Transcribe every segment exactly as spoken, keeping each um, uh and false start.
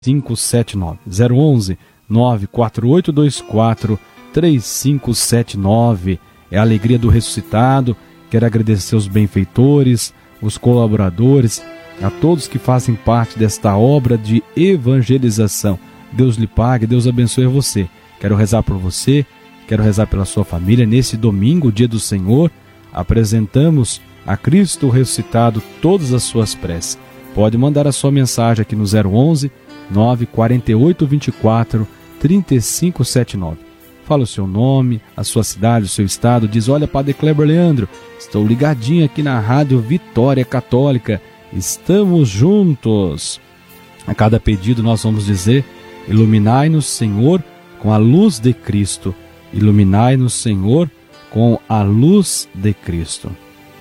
cinco sete nove. zero onze, nove quatro oito dois quatro, três cinco sete nove. É a alegria do ressuscitado. Quero agradecer os benfeitores, os colaboradores, a todos que fazem parte desta obra de evangelização. Deus lhe pague, Deus abençoe você. Quero rezar por você, quero rezar pela sua família. Nesse domingo, dia do Senhor, apresentamos a Cristo ressuscitado todas as suas preces. Pode mandar a sua mensagem aqui no zero onze, nove quatro oito dois quatro, três cinco sete nove. Fala o seu nome, a sua cidade, o seu estado. Diz: olha, Padre Kleber Leandro, estou ligadinho aqui na Rádio Vitória Católica. Estamos juntos. A cada pedido nós vamos dizer: iluminai-nos, Senhor, com a luz de Cristo. Iluminai-nos, Senhor, com a luz de Cristo.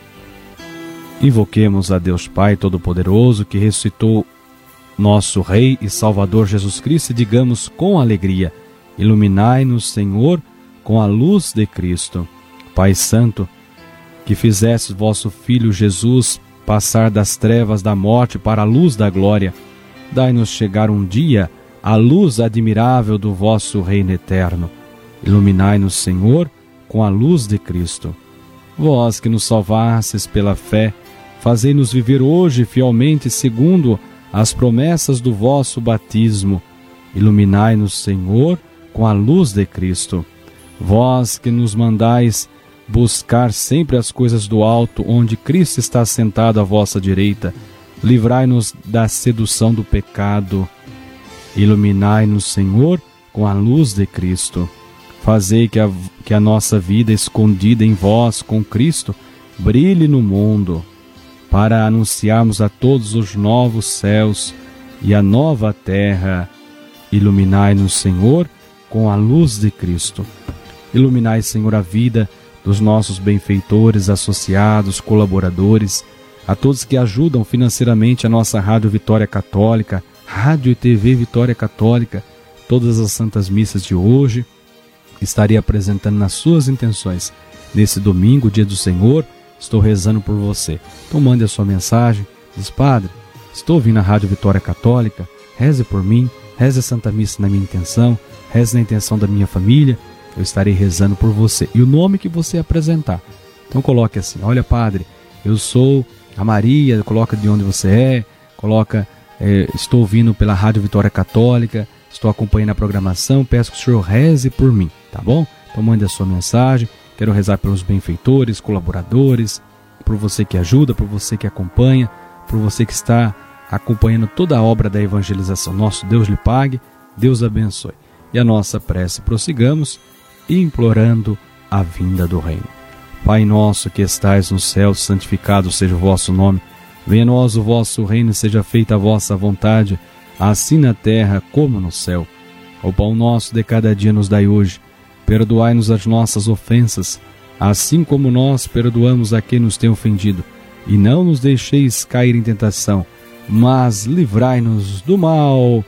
Invoquemos a Deus Pai Todo-Poderoso, que ressuscitou nosso Rei e Salvador Jesus Cristo, e digamos com alegria: iluminai-nos, Senhor, com a luz de Cristo. Pai Santo, que fizeste vosso Filho Jesus passar das trevas da morte para a luz da glória, dai-nos chegar um dia à luz admirável do vosso reino eterno. Iluminai-nos, Senhor, com a luz de Cristo. Vós que nos salvastes pela fé, fazei-nos viver hoje fielmente segundo as promessas do vosso batismo. Iluminai-nos, Senhor, com a luz de Cristo. Vós que nos mandais buscar sempre as coisas do alto, onde Cristo está sentado à vossa direita, livrai-nos da sedução do pecado. Iluminai-nos, Senhor, com a luz de Cristo. Fazei que a, que a nossa vida escondida em vós, com Cristo, brilhe no mundo, para anunciarmos a todos os novos céus e a nova terra. Iluminai-nos, Senhor, com a luz de Cristo. Iluminai, Senhor, a vida dos nossos benfeitores, associados, colaboradores, a todos que ajudam financeiramente a nossa Rádio Vitória Católica, Rádio e T V Vitória Católica. Todas as santas missas de hoje estarei apresentando nas suas intenções. Nesse domingo, dia do Senhor, estou rezando por você. Então mande a sua mensagem. Diz: Padre, estou ouvindo a Rádio Vitória Católica, reze por mim, reze a Santa Missa na minha intenção, reze na intenção da minha família. Eu estarei rezando por você. E o nome que você apresentar. Então coloque assim: olha, Padre, eu sou a Maria, coloca de onde você é, coloca, é, estou ouvindo pela Rádio Vitória Católica, estou acompanhando a programação, peço que o senhor reze por mim, tá bom? Então mande a sua mensagem. Quero rezar pelos benfeitores, colaboradores, por você que ajuda, por você que acompanha, por você que está acompanhando toda a obra da evangelização. Nosso Deus lhe pague, Deus abençoe. E a nossa prece prossigamos, implorando a vinda do Reino. Pai nosso que estais no céu, santificado seja o vosso nome. Venha a nós o vosso reino, seja feita a vossa vontade, assim na terra como no céu. O pão nosso de cada dia nos dai hoje. Perdoai-nos as nossas ofensas, assim como nós perdoamos a quem nos tem ofendido. E não nos deixeis cair em tentação, mas livrai-nos do mal.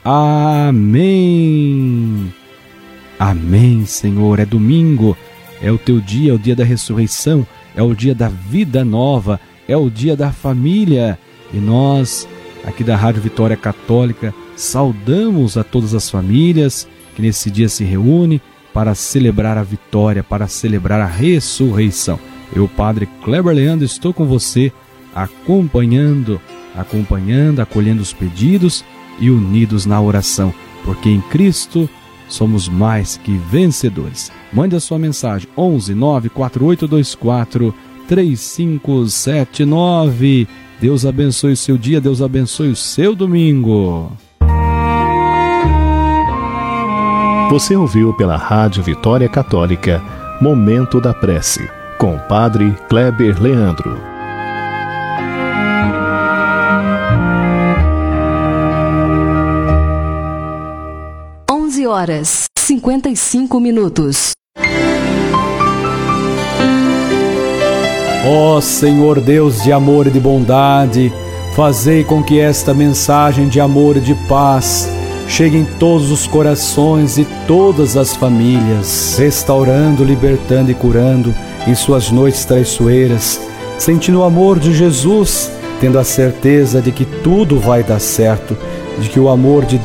Amém. Amém, Senhor. É domingo, é o teu dia, é o dia da ressurreição, é o dia da vida nova, é o dia da família. E nós, aqui da Rádio Vitória Católica, saudamos a todas as famílias que nesse dia se reúnem para celebrar a vitória, para celebrar a ressurreição. Eu, Padre Kleber Leandro, estou com você, acompanhando, acompanhando, acolhendo os pedidos e unidos na oração, porque em Cristo somos mais que vencedores. Mande a sua mensagem: onze, nove quatro oito dois quatro, três cinco sete nove. Deus abençoe o seu dia, Deus abençoe o seu domingo. Você ouviu pela Rádio Vitória Católica Momento da Prece, com o Padre Kleber Leandro. onze horas, cinquenta e cinco minutos. Ó Senhor Deus de amor e de bondade, fazei com que esta mensagem de amor e de paz chegue em todos os corações e todas as famílias, restaurando, libertando e curando em suas noites traiçoeiras, sentindo o amor de Jesus, tendo a certeza de que tudo vai dar certo, de que o amor de